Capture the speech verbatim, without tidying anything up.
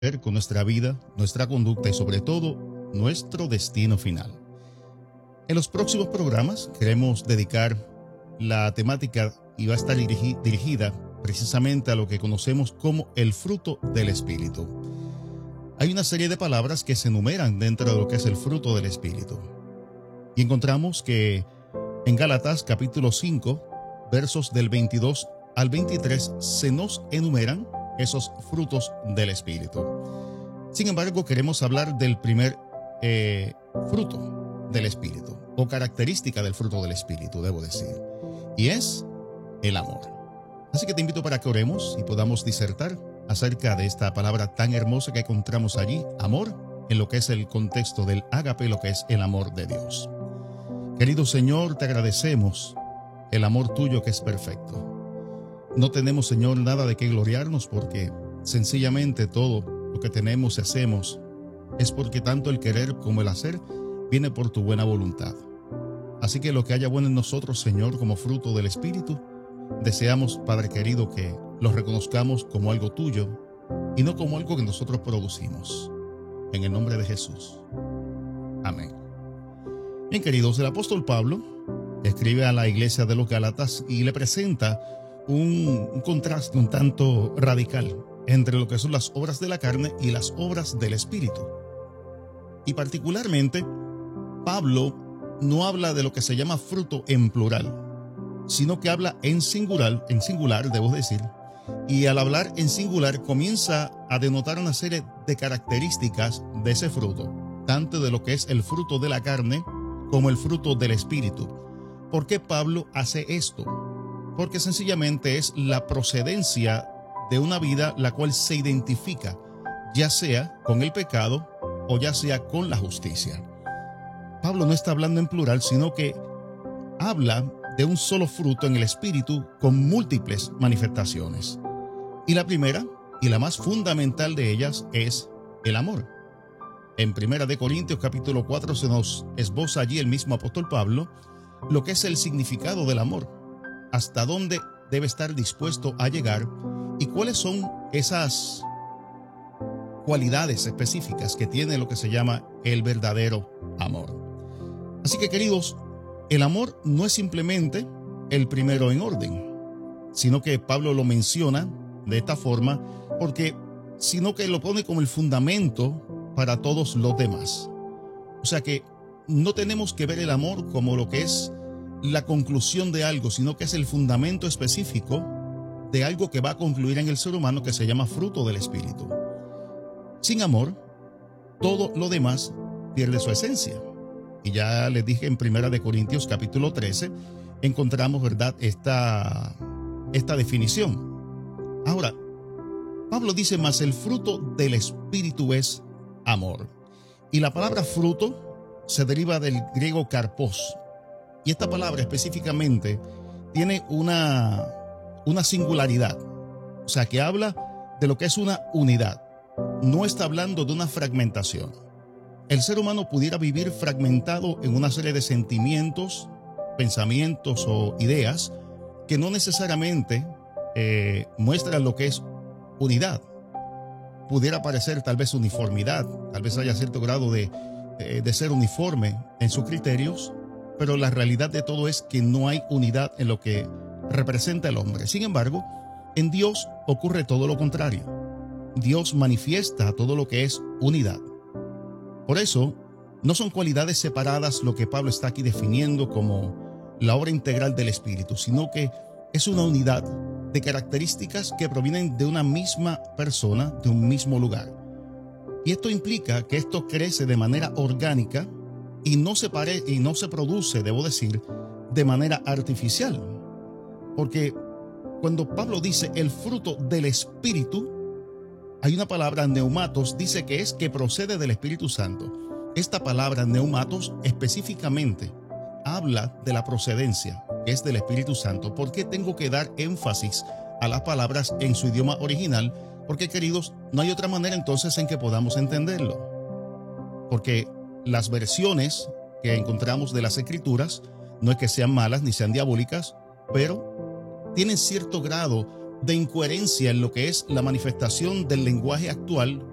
ver con nuestra vida, nuestra conducta y sobre todo nuestro destino final. En los próximos programas queremos dedicar la temática y va a estar dirigi- dirigida precisamente a lo que conocemos como el fruto del Espíritu. Hay una serie de palabras que se enumeran dentro de lo que es el fruto del Espíritu. Y encontramos que en Gálatas capítulo cinco, versos del veintidós al veintitrés, se nos enumeran esos frutos del Espíritu. Sin embargo, queremos hablar del primer eh, fruto del Espíritu, o característica del fruto del Espíritu, debo decir, y es el amor. Así que te invito para que oremos y podamos disertar acerca de esta palabra tan hermosa que encontramos allí, amor, en lo que es el contexto del ágape, lo que es el amor de Dios. Querido Señor, te agradecemos el amor tuyo que es perfecto. No tenemos, Señor, nada de qué gloriarnos porque sencillamente todo lo que tenemos y hacemos es porque tanto el querer como el hacer viene por tu buena voluntad. Así que lo que haya bueno en nosotros, Señor, como fruto del Espíritu, deseamos, Padre querido, que lo reconozcamos como algo tuyo y no como algo que nosotros producimos. En el nombre de Jesús. Amén. Bien, queridos, el apóstol Pablo escribe a la iglesia de los Gálatas y le presenta un, un contraste un tanto radical entre lo que son las obras de la carne y las obras del Espíritu. Y particularmente, Pablo no habla de lo que se llama fruto en plural, sino que habla en singular, en singular, debo decir, y al hablar en singular comienza a denotar una serie de características de ese fruto, tanto de lo que es el fruto de la carne como el fruto del Espíritu. ¿Por qué Pablo hace esto? Porque sencillamente es la procedencia de una vida la cual se identifica, ya sea con el pecado o ya sea con la justicia. Pablo no está hablando en plural, sino que habla de un solo fruto en el Espíritu con múltiples manifestaciones. Y la primera y la más fundamental de ellas es el amor. En Primera de Corintios capítulo cuatro se nos esboza allí el mismo apóstol Pablo lo que es el significado del amor, hasta dónde debe estar dispuesto a llegar y cuáles son esas cualidades específicas que tiene lo que se llama el verdadero amor. Así que, queridos, el amor no es simplemente el primero en orden, sino que Pablo lo menciona de esta forma porque sino que lo pone como el fundamento para todos los demás. O sea que no tenemos que ver el amor como lo que es la conclusión de algo, sino que es el fundamento específico de algo que va a concluir en el ser humano que se llama fruto del Espíritu. Sin amor, todo lo demás pierde su esencia. Y ya les dije en Primera de Corintios capítulo trece, encontramos, ¿verdad?, esta, esta definición. Ahora, Pablo dice más, el fruto del Espíritu es amor. Y la palabra fruto se deriva del griego karpos. Y esta palabra específicamente tiene una, una singularidad. O sea, que habla de lo que es una unidad. No está hablando de una fragmentación. El ser humano pudiera vivir fragmentado en una serie de sentimientos, pensamientos o ideas que no necesariamente eh, muestran lo que es unidad. Pudiera parecer tal vez uniformidad, tal vez haya cierto grado de, eh, de ser uniforme en sus criterios, pero la realidad de todo es que no hay unidad en lo que representa el hombre. Sin embargo, en Dios ocurre todo lo contrario. Dios manifiesta todo lo que es unidad. Por eso, no son cualidades separadas lo que Pablo está aquí definiendo como la obra integral del Espíritu, sino que es una unidad de características que provienen de una misma persona, de un mismo lugar. Y esto implica que esto crece de manera orgánica y no se pare, y no se produce, debo decir, de manera artificial. Porque cuando Pablo dice el fruto del Espíritu, hay una palabra neumatos, dice que es que procede del Espíritu Santo. Esta palabra neumatos específicamente habla de la procedencia, que es del Espíritu Santo. ¿Por qué tengo que dar énfasis a las palabras en su idioma original? Porque, queridos, no hay otra manera entonces en que podamos entenderlo. Porque las versiones que encontramos de las Escrituras no es que sean malas ni sean diabólicas, pero tienen cierto grado de incoherencia en lo que es la manifestación del lenguaje actual